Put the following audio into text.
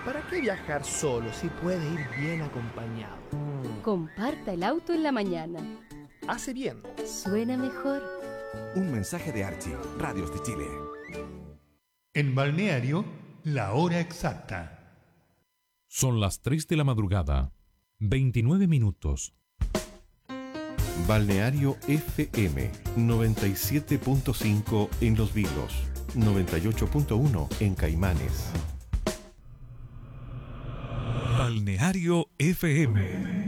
¿para qué viajar solo si puede ir bien acompañado? Comparta el auto en la mañana. Hace bien. Suena mejor. Un mensaje de Archie, Radios de Chile. En Balneario, la hora exacta. Son las 3 de la madrugada, 29 minutos. Balneario FM 97.5 en Los Vilos, 98.1 en Caimanes. Balneario FM.